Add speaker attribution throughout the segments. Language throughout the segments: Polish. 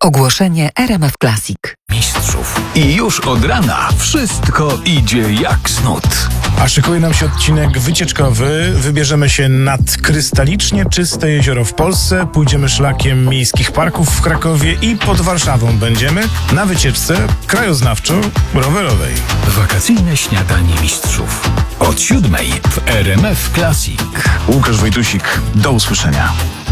Speaker 1: Ogłoszenie RMF Classic.
Speaker 2: Mistrzów. I już od rana wszystko idzie jak z nut.
Speaker 3: A szykuje nam się odcinek wycieczkowy. Wybierzemy się nad krystalicznie czyste jezioro w Polsce. Pójdziemy szlakiem miejskich parków w Krakowie i pod Warszawą będziemy na wycieczce krajoznawczo-rowerowej.
Speaker 2: Wakacyjne śniadanie mistrzów. Od 7 w RMF Classic.
Speaker 3: Łukasz Wojtusik, do usłyszenia.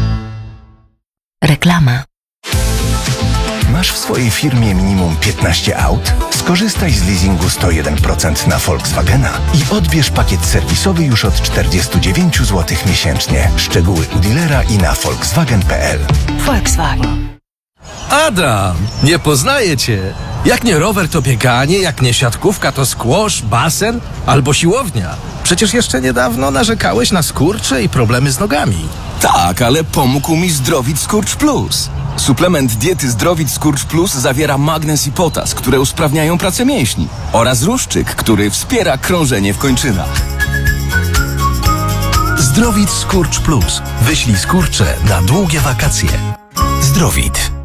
Speaker 1: Reklama.
Speaker 4: Masz w swojej firmie minimum 15 aut? Skorzystaj z leasingu 101% na Volkswagena i odbierz pakiet serwisowy już od 49 zł miesięcznie. Szczegóły u dealera i na volkswagen.pl.
Speaker 1: Volkswagen.
Speaker 5: Adam, nie poznaję cię. Jak nie rower, to bieganie, jak nie siatkówka, to squash, basen albo siłownia. Przecież jeszcze niedawno narzekałeś na skurcze i problemy z nogami.
Speaker 6: Tak, ale pomógł mi Zdrowit Skurcz Plus. Suplement diety Zdrowit Skurcz Plus zawiera magnez i potas, które usprawniają pracę mięśni, oraz ruszczyk, który wspiera krążenie w kończynach.
Speaker 2: Zdrowit Skurcz Plus. Wyślij skurcze na długie wakacje. Zdrowit.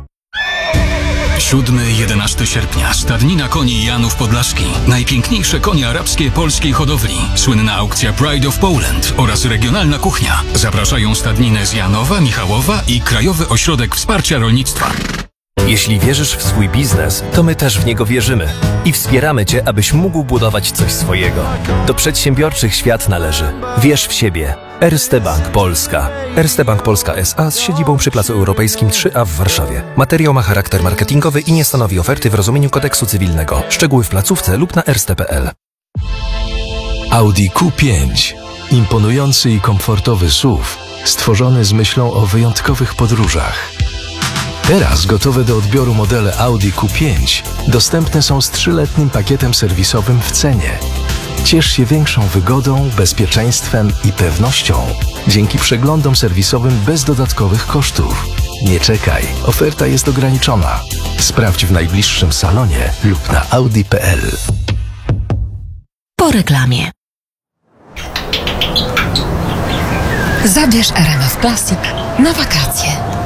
Speaker 7: 7-11 sierpnia. Stadnina koni Janów Podlaski. Najpiękniejsze konie arabskie polskiej hodowli. Słynna aukcja Pride of Poland oraz regionalna kuchnia. Zapraszają stadninę z Janowa, Michałowa i Krajowy Ośrodek Wsparcia Rolnictwa.
Speaker 8: Jeśli wierzysz w swój biznes, to my też w niego wierzymy i wspieramy Cię, abyś mógł budować coś swojego. Do przedsiębiorczych świat należy. Wierz w siebie. Erste Bank Polska. Erste Bank Polska S.A. z siedzibą przy Placu Europejskim 3A w Warszawie. Materiał ma charakter marketingowy i nie stanowi oferty w rozumieniu kodeksu cywilnego. Szczegóły w placówce lub na erste.pl.
Speaker 2: Audi Q5. Imponujący i komfortowy SUV, stworzony z myślą o wyjątkowych podróżach. Teraz gotowe do odbioru modele Audi Q5 dostępne są z 3-letnim pakietem serwisowym w cenie. Ciesz się większą wygodą, bezpieczeństwem i pewnością dzięki przeglądom serwisowym bez dodatkowych kosztów. Nie czekaj, oferta jest ograniczona. Sprawdź w najbliższym salonie lub na audi.pl.
Speaker 1: Po reklamie. Zabierz RMF Classic na wakacje.